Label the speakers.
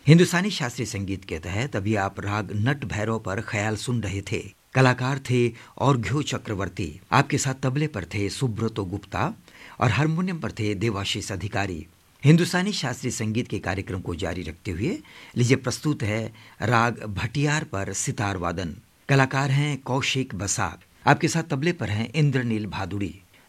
Speaker 1: हिंदुस्तानी शास्त्रीय संगीत के तहत अभी आप राग नट भैरव पर ख्याल सुन रहे थे। कलाकार थे औरघ्यो चक्रवर्ती। आपके साथ तबले पर थे सुब्रतो गुप्ता और हारमोनियम पर थे देवाशीष अधिकारी। हिंदुस्तानी शास्त्रीय संगीत के कार्यक्रम को जारी रखते हुए लीजिए प्रस्तुत है राग भटियार पर सितार वादन। कलाकार हैं कौशिक बसाक। आपके साथ तबले पर हैं इंद्रनील भादुड़ी।